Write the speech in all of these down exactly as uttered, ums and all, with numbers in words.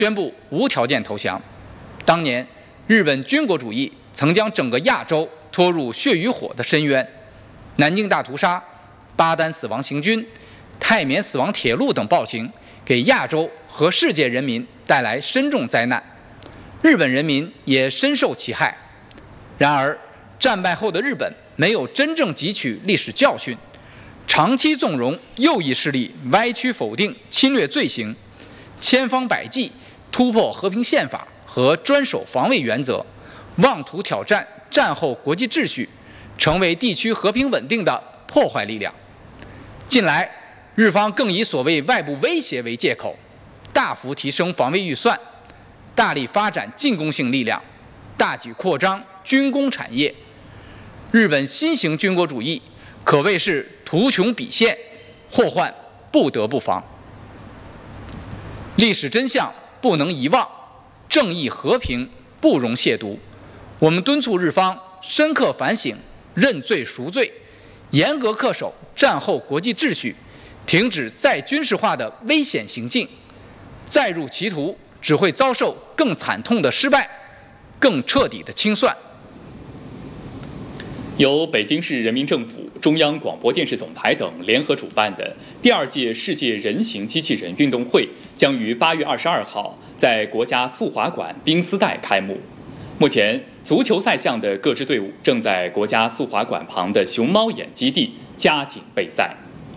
宣布无条件投降。当年，日本军国主义曾将整个亚洲拖入血与火的深渊，南京大屠杀、巴丹死亡行军、泰缅死亡铁路等暴行，给亚洲和世界人民带来深重灾难，日本人民也深受其害。然而，战败后的日本没有真正汲取历史教训，长期纵容右翼势力歪曲否定侵略罪行，千方百计突破和平宪法和专守防卫原则，妄图挑战战后国际秩序，成为地区和平稳定的破坏力量。近来，日方更以所谓外部威胁为借口，大幅提升防卫预算，大力发展进攻性力量，大举扩张军工产业。日本新型军国主义可谓是图穷匕现，祸患不得不防。历史真相不能遗忘，正义和平不容亵渎。我们敦促日方深刻反省，认罪赎罪，严格恪守战后国际秩序，停止再军事化的危险行径。再入歧途，只会遭受更惨痛的失败，更彻底的清算。 由北京市人民政府、中央广播电视总台等联合主办的第二届世界人形机器人运动会将于八月二十二号在国家速滑馆冰丝带开幕。目前，足球赛项的各支队伍正在国家速滑馆旁的熊猫眼基地加紧备赛。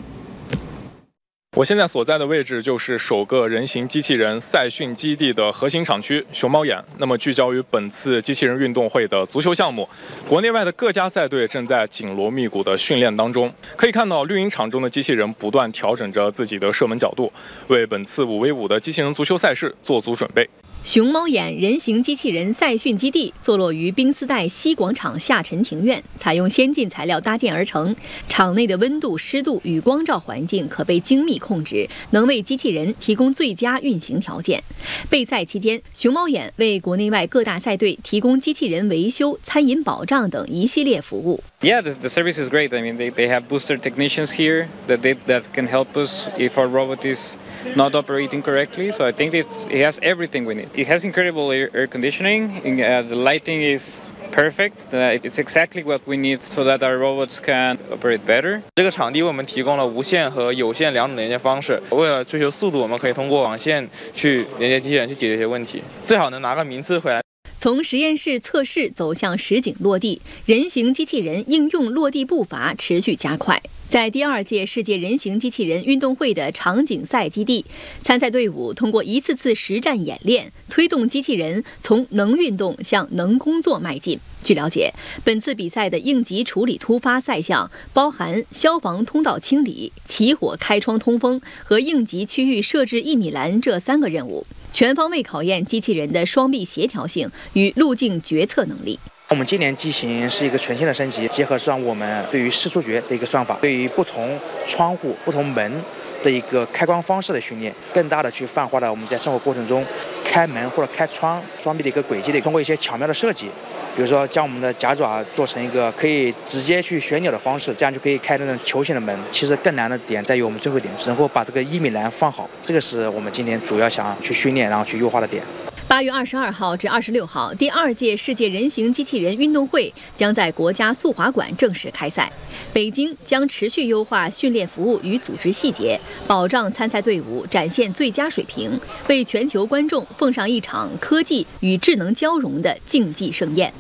我现在所在的位置就是首个人形机器人赛训基地的核心场区熊猫眼。那么聚焦于本次机器人运动会的足球项目，国内外的各家赛队正在紧锣密鼓的训练当中。可以看到，绿茵场中的机器人不断调整着自己的射门角度，为本次五 v 五的机器人足球赛事做足准备。 熊猫眼人形机器人赛训基地坐落于冰丝带西广场下沉庭院，采用先进材料搭建而成。场内的温度、湿度与光照环境可被精密控制，能为机器人提供最佳运行条件。备赛期间，熊猫眼为国内外各大赛队提供机器人维修、餐饮保障等一系列服务。 Yeah, the, the service is great. I mean, they, they have booster technicians here that they, that can help us if our robot is not operating correctly. So I think it's, it has everything we need. It has incredible air, air conditioning. Uh, the lighting is perfect. Uh, it's exactly what we need so that our robots can operate better. 这个场地为我们提供了无线和有线两种连接方式。为了追求速度，我们可以通过网线去连接机器人去解决一些问题，最好能拿个名次回来。 从实验室测试走向实景落地，人形机器人应用落地步伐持续加快。在第二届世界人形机器人运动会的场景赛基地，参赛队伍通过一次次实战演练，推动机器人从能运动向能工作迈进。据了解，本次比赛的应急处理突发赛项包含消防通道清理、起火开窗通风和应急区域设置一米栏这三个任务，全方位考验机器人的双臂协调性与路径决策能力。 我们今年机型是一个全新的升级，结合上我们对于视触觉的一个算法，对于不同窗户、不同门的一个开关方式的训练，更大的去泛化了我们在生活过程中开门或者开窗双臂的一个轨迹的，通过一些巧妙的设计，比如说将我们的夹爪做成一个可以直接去旋钮的方式，这样就可以开那种球形的门。其实更难的点在于我们最后一点，能够把这个一米栏放好，这个是我们今年主要想去训练然后去优化的点。 八月二十二号至二十六号，第二届世界人形机器人运动会将在国家速滑馆正式开赛。北京将持续优化训练服务与组织细节，保障参赛队伍展现最佳水平，为全球观众奉上一场科技与智能交融的竞技盛宴。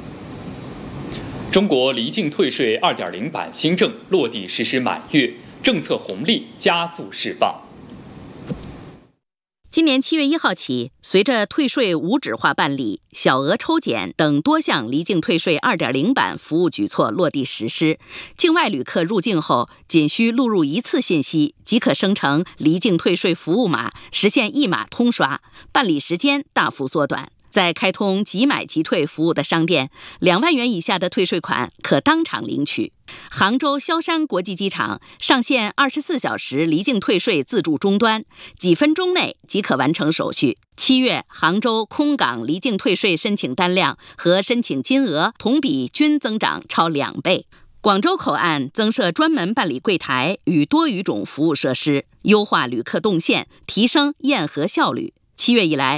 中国离境退税 二点零 版新政落地实施满月，政策红利加速释放。 今年七月一号起，随着退税无纸化办理、小额抽检等多项离境退税 二点零 版服务举措落地实施，境外旅客入境后仅需录入一次信息，即可生成离境退税服务码，实现一码通刷，办理时间大幅缩短。在开通即买即退服务的商店，两万元以下的退税款可当场领取。杭州萧山国际机场上线二十四小时离境退税自助终端，几分钟内即可完成手续。七月，杭州空港离境退税申请单量和申请金额同比均增长超两倍。广州口岸增设专门办理柜台与多语种服务设施，优化旅客动线，提升验核效率。七七月以来，